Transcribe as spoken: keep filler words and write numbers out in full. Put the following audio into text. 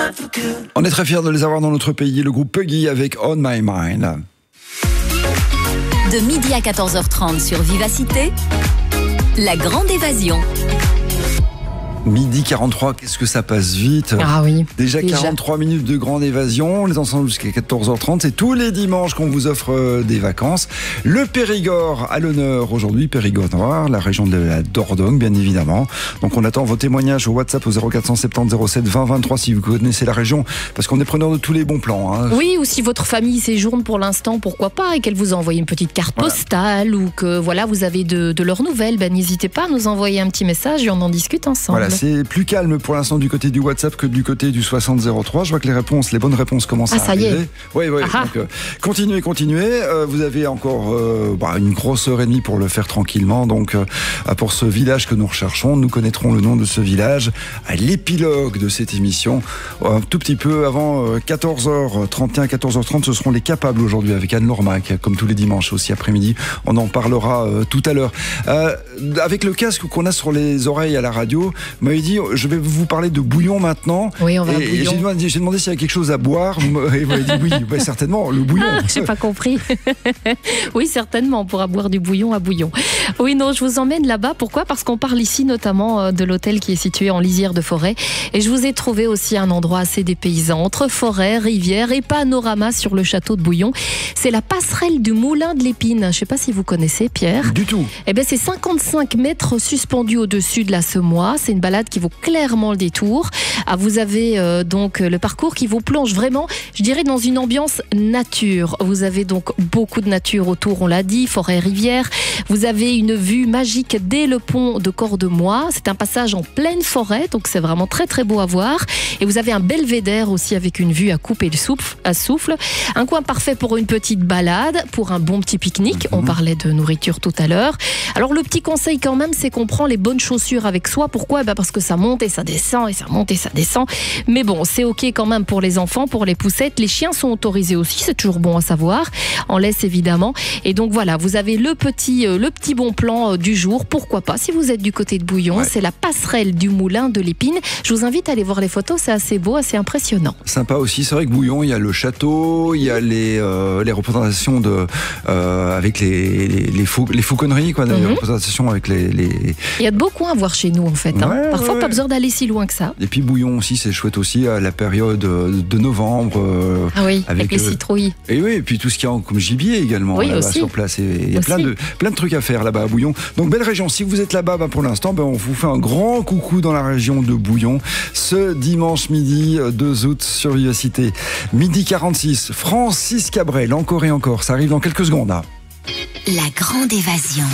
On est très fiers de les avoir dans notre pays, le groupe Puggy avec On My Mind. De midi à quatorze heures trente sur Vivacité, la grande évasion. Midi quarante-trois, qu'est-ce que ça passe vite. Ah oui. Déjà, déjà quarante-trois minutes de grande évasion. On est ensemble jusqu'à quatorze heures trente. C'est tous les dimanches qu'on vous offre euh, des vacances. Le Périgord à l'honneur aujourd'hui. Périgord Noir, la région de la Dordogne, bien évidemment. Donc on attend vos témoignages au WhatsApp au zéro quatre cent soixante-dix zéro sept vingt vingt-trois si vous connaissez la région. Parce qu'on est preneur de tous les bons plans. Hein. Oui, ou si votre famille séjourne pour l'instant, pourquoi pas, et qu'elle vous envoie une petite carte Voilà. postale, ou que voilà, vous avez de, de leurs nouvelles, ben, n'hésitez pas à nous envoyer un petit message et on en discute ensemble. Voilà, c'est plus calme pour l'instant du côté du WhatsApp que du côté du soixante zéro trois. Je vois que les réponses, les bonnes réponses commencent Ah, à ça y est. arriver. Oui, oui. Ah. Donc, euh, continuez, continuez. Euh, vous avez encore euh, bah, une grosse heure et demie pour le faire tranquillement. Donc, euh, pour ce village que nous recherchons, nous connaîtrons le nom de ce village à l'épilogue de cette émission. Euh, un tout petit peu avant euh, quatorze heures trente et un, quatorze heures trente, ce seront les Capables aujourd'hui avec Anne Lormac, comme tous les dimanches aussi après-midi. On en parlera euh, tout à l'heure. Euh, avec le casque qu'on a sur les oreilles à la radio, vous m'avez dit, je vais vous parler de bouillon maintenant. Oui, on va et, à bouillon. et j'ai demandé, j'ai demandé s'il y a quelque chose à boire. Et vous m'avez dit oui, bah, certainement, le bouillon. Ah, j'ai pas compris. Oui, certainement, on pourra boire du bouillon à bouillon. Oui, non, je vous emmène là-bas. Pourquoi ? Parce qu'on parle ici notamment de l'hôtel qui est situé en lisière de forêt. Et je vous ai trouvé aussi un endroit assez dépaysant, entre forêt, rivière et panorama sur le château de Bouillon. C'est la passerelle du Moulin de l'Épine. Je ne sais pas si vous connaissez, Pierre. Du tout. Eh bien, c'est cinquante-cinq mètres suspendus au-dessus de la Semois. C'est une balade qui vaut clairement le détour. Ah, vous avez euh, donc le parcours qui vous plonge vraiment, je dirais, dans une ambiance nature. Vous avez donc beaucoup de nature autour, on l'a dit, forêt, rivière. Vous avez une vue magique dès le pont de Cordemois. C'est un passage en pleine forêt, donc c'est vraiment très très beau à voir. Et vous avez un belvédère aussi avec une vue à couper le souffle. À souffle. Un coin parfait pour une petite balade, pour un bon petit pique-nique. On parlait de nourriture tout à l'heure. Alors le petit conseil quand même, c'est qu'on prend les bonnes chaussures avec soi. Pourquoi ? Ben parce que ça monte et ça descend et ça monte et ça descend. Mais bon, c'est ok quand même pour les enfants, pour les poussettes. Les chiens sont autorisés aussi, c'est toujours bon à savoir. En laisse évidemment. Et donc voilà, vous avez le petit, euh, le petit bon plan euh, du jour. Pourquoi pas, si vous êtes du côté de Bouillon, ouais. C'est la passerelle du Moulin de l'Épine. Je vous invite à aller voir les photos, c'est assez beau, assez impressionnant. Sympa aussi, c'est vrai que Bouillon, il y a le château, il y a les, euh, les représentations de, euh, avec les, les, les, faux, les fauconneries, quoi, mm-hmm. Les représentations avec les, les... Il y a de beaux coins à voir chez nous en fait. Hein. Ouais, Parfois, ouais. Pas besoin d'aller si loin que ça. Et puis Bouillon aussi, c'est chouette aussi à la période de novembre. Euh, ah oui, avec, avec les euh, citrouilles. Et oui, et puis tout ce qu'il y a comme gibier également oui, là-bas aussi. sur place. Et il y a plein de, plein de trucs à faire là-bas à Bouillon. Donc belle région. Si vous êtes là-bas, ben, pour l'instant, ben, on vous fait un grand coucou dans la région de Bouillon. Ce dimanche midi, deux août, sur Vivacité. Midi quarante-six, Francis Cabrel, encore et encore. Ça arrive dans quelques secondes. Là. La grande évasion.